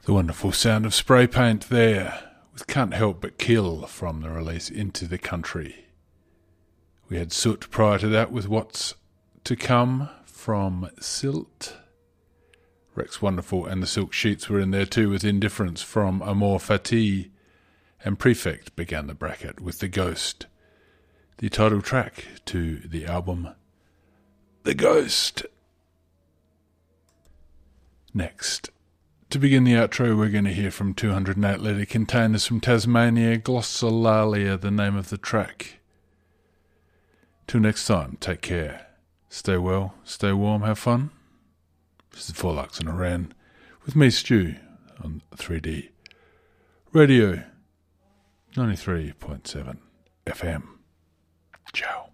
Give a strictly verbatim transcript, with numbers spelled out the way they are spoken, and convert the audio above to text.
The wonderful sound of spray paint there, with Can't Help But Kill from the release Into the Country. We had Soot prior to that with What's to Come from Silt. Rex Wonderful and the Silk Sheets were in there too with Indifference from Amor Fati. And Prefect began the bracket with The Ghost, the title track to the album The Ghost. Next, to begin the outro, we're going to hear from two hundred eight Litre Containers from Tasmania, Glossolalia, the name of the track. Till next time, take care. Stay well, stay warm, have fun. This is Four Lux and Iran with me, Stu, on three D Radio ninety-three point seven F M. Ciao.